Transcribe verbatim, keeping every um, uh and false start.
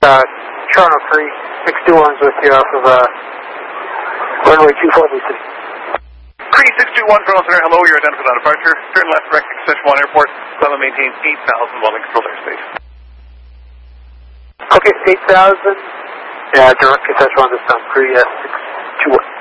Uh, Toronto three, six two one's with you off of, uh, runway two forty-three. three six two one, Toronto Center, hello, you're identified on departure. Turn left, direct to Station one Airport. Seven maintains eight thousand, while in control airspace. Okay, eight thousand. Yeah, direct to Station one this time, three, uh, six two one.